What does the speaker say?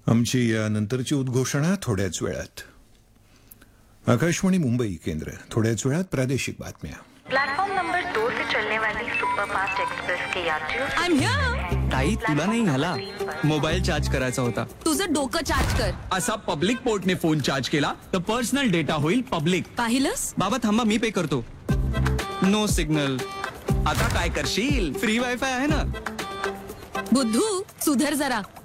आमची यानंतरची उद्घोषणा थोड्याच वेळात. आकाशवाणी मुंबई केंद्र. थोड्याच वेळात प्रादेशिक बातम्या. प्लेटफॉर्म नंबर 2 से चलने वाली सुपरफास्ट एक्सप्रेस के यात्रियों आय एम हियर. ताई तुला नाही झाला मोबाईल चार्ज करायचा होता. तुझं डोकं चार्ज कर. असा पब्लिक पोर्टने फोन चार्ज केला तर पर्सनल डेटा होईल पब्लिक. पाहिलंस? बाबा थांबा मी पे करतो. No signal. आता काय करशील? फ्री वायफाय आहे ना. बुद्धू सुधर जरा.